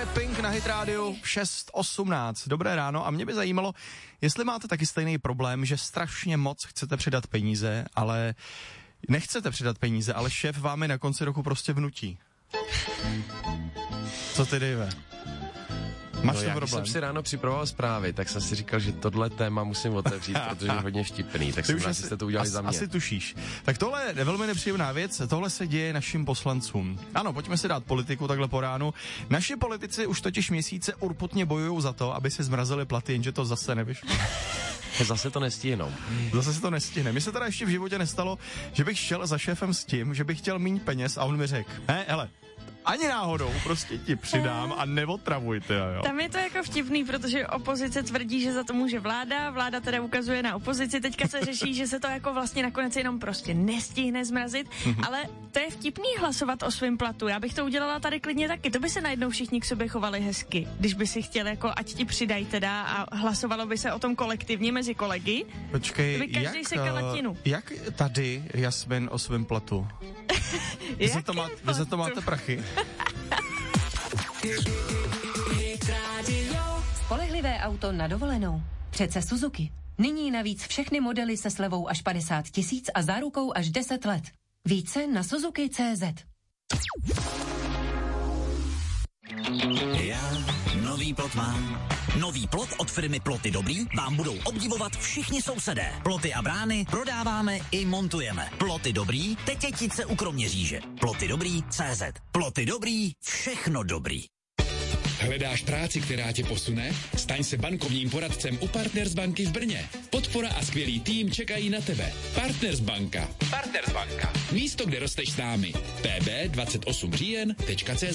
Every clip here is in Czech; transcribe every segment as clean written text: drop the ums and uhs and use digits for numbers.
Pink na Hit Radio 6:18. Dobré ráno a mě by zajímalo, jestli máte taky stejný problém, že strašně moc chcete přidat peníze, ale nechcete přidat peníze, ale šéf vám je na konci roku prostě vnutí. Co ty, Dave? Máš ten problém? Když jsem si ráno připravoval zprávy, tak jsem si říkal, že tohle téma musím otevřít, protože je hodně vtipný, tak jsem rád, že jste to udělali za mě. Asi tušíš. Tak tohle je velmi nepříjemná věc, tohle se děje našim poslancům. Ano, pojďme si dát politiku takhle po ránu. Naši politici už totiž měsíce urputně bojují za to, aby se zmrazily platy, jenže to zase nevyšlo. Zase to nestihnou. Zase se to nestihne. Mně se teda ještě v životě nestalo, že bych šel za šéfem s tím, že bych chtěl míň peněz a on mi řekl, hele, ani náhodou, prostě ti přidám a neotravujte, jo. Tam je to jako vtipný, protože opozice tvrdí, že za to může vláda teda ukazuje na opozici, teďka se řeší, že se to jako vlastně nakonec jenom prostě nestihne zmrazit, ale to je vtipný hlasovat o svém platu, já bych to udělala tady klidně taky, to by se najednou všichni k sobě chovali hezky, když by si chtěli jako ať ti přidají teda a hlasovalo by se o tom kolektivně mezi kolegy. Počkej, by každý sekal latinu. Jak tady Jasmin o svém platu? Vy za to máte prachy? Spolehlivé auto na dovolenou. Přece Suzuki. Nyní navíc všechny modely se slevou až 50 000 a zárukou až 10 let. Více na Suzuki.cz. Já nový plot mám. Nový plot od firmy Ploty Dobrý vám budou obdivovat všichni sousedé. Ploty a brány prodáváme i montujeme. Ploty Dobrý, Tetětice u Kroměříže. Ploty Dobrý, CZ. Ploty Dobrý, všechno dobrý. Hledáš práci, která tě posune? Staň se bankovním poradcem u Partners banky v Brně. Podpora a skvělý tým čekají na tebe. Partners banka. Partners banka. Místo, kde rosteš s námi. pb28říjen.cz.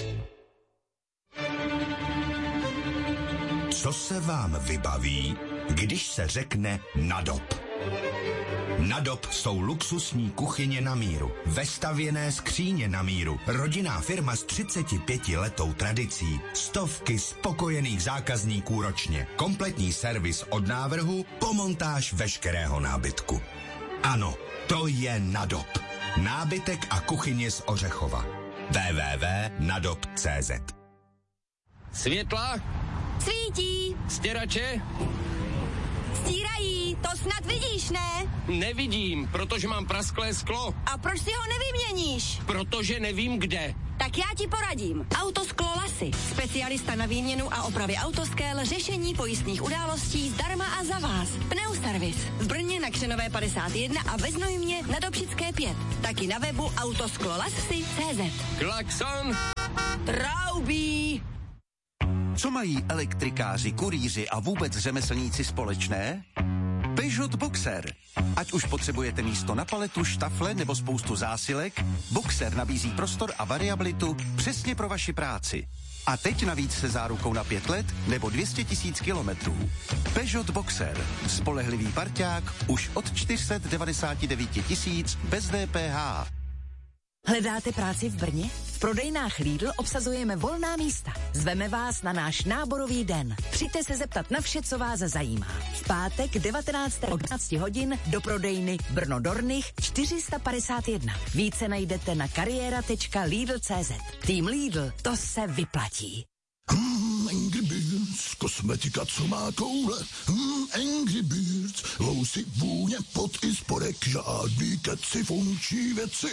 Co se vám vybaví, když se řekne Nadop? Nadop jsou luxusní kuchyně na míru, vestavěné skříně na míru, rodinná firma s 35letou tradicí, stovky spokojených zákazníků ročně, kompletní servis od návrhu po montáž veškerého nábytku. Ano, to je Nadop. Nábytek a kuchyně z Ořechova. www.nadop.cz. Světla? Svítí. Stěrače? Stírají, to snad vidíš, ne? Nevidím, protože mám prasklé sklo. A proč si ho nevyměníš? Protože nevím kde. Tak já ti poradím. Autosklo Lasy. Specialista na výměnu a opravy autoskel, řešení pojistných událostí zdarma a za vás. Pneuservis. V Brně na Křenové 51 a ve Znojmě na Dobšické 5. Taky na webu autosklolasy.cz. Klakson. Traubí. Co mají elektrikáři, kurýři a vůbec řemeslníci společné? Peugeot Boxer. Ať už potřebujete místo na paletu, štafle nebo spoustu zásilek, Boxer nabízí prostor a variabilitu přesně pro vaši práci. A teď navíc se zárukou na 5 let nebo 200 000 kilometrů. Peugeot Boxer. Spolehlivý parťák už od 499 000 bez DPH. Hledáte práci v Brně? V prodejnách Lidl obsazujeme volná místa. Zveme vás na náš náborový den. Přijďte se zeptat na vše, co vás zajímá. V pátek 19. od 15 hodin do prodejny Brno Dornych 451. Více najdete na kariéra.lidl.cz. Tým Lidl, to se vyplatí. Angry Birds, kosmetika, co má koule. Angry Birds, vousy, vůně, pot i spodek, žádný keci, funkční věci.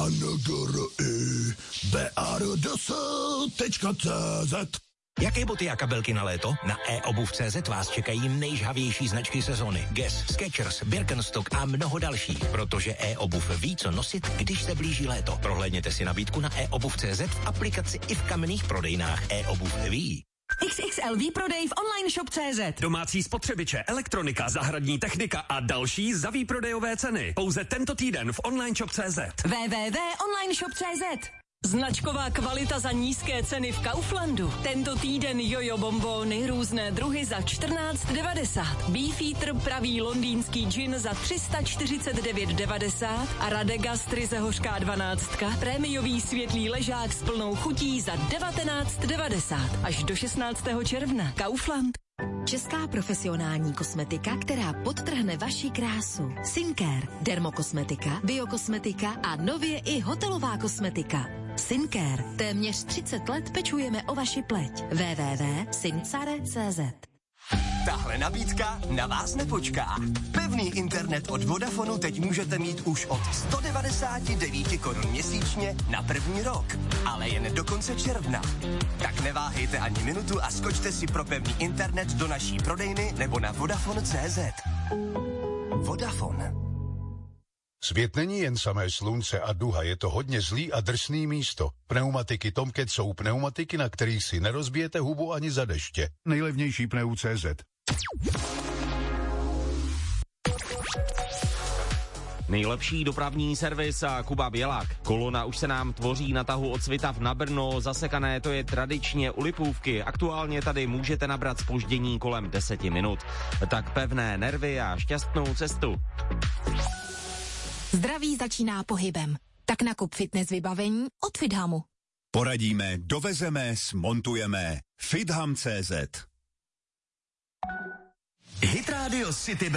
BARDS.cz. Jaké boty a kabelky na léto? Na eobuv.cz vás čekají nejžhavější značky sezony. Guess, Skechers, Birkenstock a mnoho dalších. Protože eobuv ví, co nosit, když se blíží léto. Prohlédněte si nabídku na eobuv.cz v aplikaci i v kamenných prodejnách eobuv ví. XXL výprodej v online shop.cz. Domácí spotřebiče, elektronika, zahradní technika a další za výprodejové ceny. Pouze tento týden v online shop.cz. www.onlineshop.cz. Značková kvalita za nízké ceny v Kauflandu. Tento týden jojo bombóny různé druhy za 14,90. Beefeater pravý londýnský gin za 349,90 a Radegastry ze hořká 12. Prémiový světlý ležák s plnou chutí za 19,90. Až do 16. června. Kaufland. Česká profesionální kosmetika, která podtrhne vaši krásu. Skincare, dermokosmetika, biokosmetika a nově i hotelová kosmetika. Syncare. Téměř 30 let pečujeme o vaši pleť. www.syncare.cz. Tahle nabídka na vás nepočká. Pevný internet od Vodafonu teď můžete mít už od 199 korun měsíčně na první rok, ale jen do konce června. Tak neváhejte ani minutu a skočte si pro pevný internet do naší prodejny nebo na Vodafone.cz. Vodafone. Svět není jen samé slunce a duha, je to hodně zlý a drsný místo. Pneumatiky Tomcat jsou pneumatiky, na kterých si nerozbijete hubu ani za deště. Nejlevnější pneu.cz. Nejlepší dopravní servis a Kuba Bělák. Kolona už se nám tvoří na tahu od Svitav na Brno, zasekané to je tradičně u Lipůvky. Aktuálně tady můžete nabrat zpoždění kolem 10 minut. Tak pevné nervy a šťastnou cestu. Zdraví začíná pohybem. Tak nakup fitness vybavení od Fithamu. Poradíme, dovezeme, smontujeme. Fitham.cz. Hit Radio City